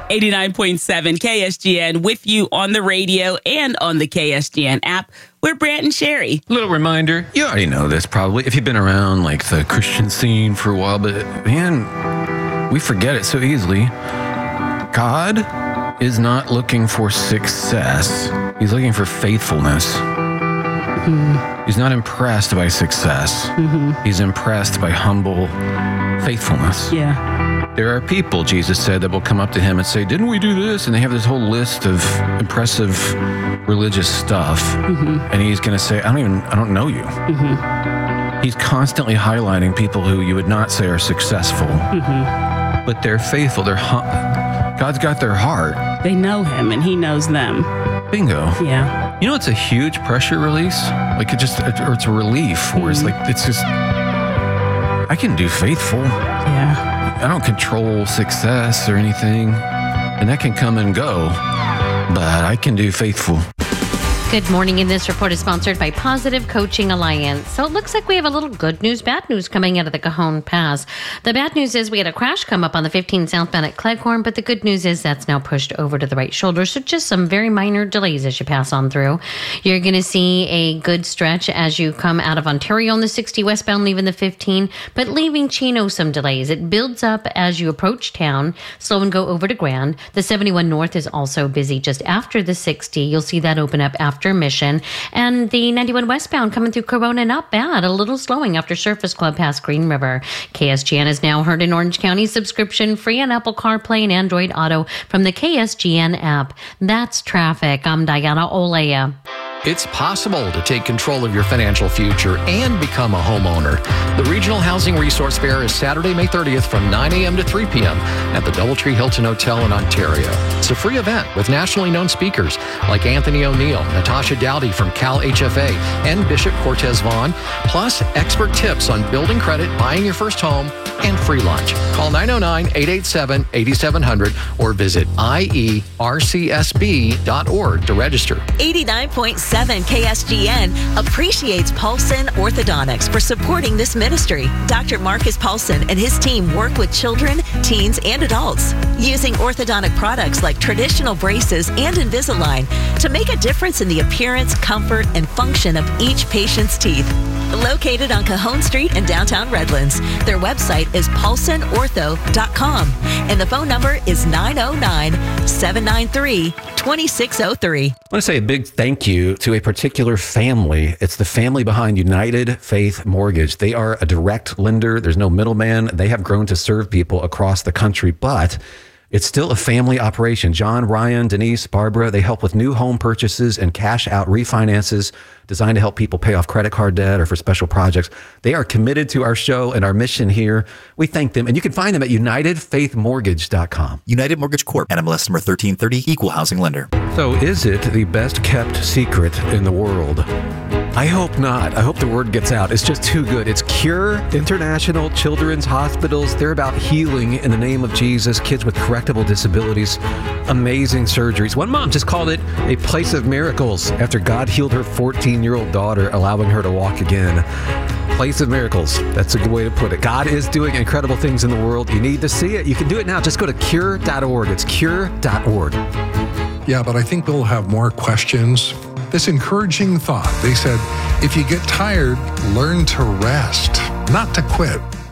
89.7 KSGN with you on the radio and on the KSGN app. We're Brant and Sherry. Little reminder, you already know this probably if you've been around like the Christian scene for a while, but man, we forget it so easily. God is not looking for success. He's looking for faithfulness. Mm-hmm. He's not impressed by success. Mm-hmm. He's impressed by humble faithfulness. Yeah. There are people, Jesus said, that will come up to him and say, didn't we do this? And they have this whole list of impressive religious stuff. Mm-hmm. And he's going to say, I don't know you. Mm-hmm. He's constantly highlighting people who you would not say are successful, mm-hmm. but they're faithful. God's got their heart. They know him and he knows them. Bingo. Yeah. You know, it's a huge pressure release. Like it's a relief. Mm-hmm. Where it's just, I can do faithful. Yeah. I don't control success or anything, and that can come and go, but I can do faithful. Good morning, and this report is sponsored by Positive Coaching Alliance. So it looks like we have a little good news, bad news coming out of the Cajon Pass. The bad news is we had a crash come up on the 15 southbound at Cleghorn, but the good news is that's now pushed over to the right shoulder. So just some very minor delays as you pass on through. You're going to see a good stretch as you come out of Ontario on the 60 westbound, leaving the 15, but leaving Chino some delays. It builds up as you approach town, slow and go over to Grand. The 71 north is also busy just after the 60. You'll see that open up after Mission, and the 91 westbound coming through Corona, not bad. A little slowing after Surface Club past Green River. KSGN is now heard in Orange County, subscription free on Apple CarPlay and Android Auto from the KSGN app. That's traffic. I'm Diana Olea. It's possible to take control of your financial future and become a homeowner. The Regional Housing Resource Fair is Saturday, May 30th from 9 a.m. to 3 p.m. at the Doubletree Hilton Hotel in Ontario. It's a free event with nationally known speakers like Anthony O'Neill, Natasha Dowdy from Cal HFA, and Bishop Cortez Vaughn, plus expert tips on building credit, buying your first home, and free lunch. Call 909-887-8700 or visit iercsb.org to register. 89.7 KSGN appreciates Paulson Orthodontics for supporting this ministry. Dr. Marcus Paulson and his team work with children, teens, and adults using orthodontic products like traditional braces and Invisalign to make a difference in the appearance, comfort, and function of each patient's teeth. Located on Cajon Street in downtown Redlands. Their website is paulsonortho.com and the phone number is 909-793-2603. I want to say a big thank you to a particular family. It's the family behind United Faith Mortgage. They are a direct lender. There's no middleman. They have grown to serve people across the country, but it's still a family operation. John, Ryan, Denise, Barbara, they help with new home purchases and cash out refinances designed to help people pay off credit card debt or for special projects. They are committed to our show and our mission here. We thank them. And you can find them at UnitedFaithMortgage.com. United Mortgage Corp. NMLS number 1330, Equal Housing Lender. So is it the best kept secret in the world? I hope not. I hope the word gets out. It's just too good. It's Cure International Children's Hospitals. They're about healing in the name of Jesus, kids with correctable disabilities, amazing surgeries. One mom just called it a place of miracles after God healed her 14-year-old daughter, allowing her to walk again. Place of miracles. That's a good way to put it. God is doing incredible things in the world. You need to see it. You can do it now. Just go to cure.org. It's cure.org. Yeah, but I think we'll have more questions. This encouraging thought. They said, if you get tired, learn to rest, not to quit.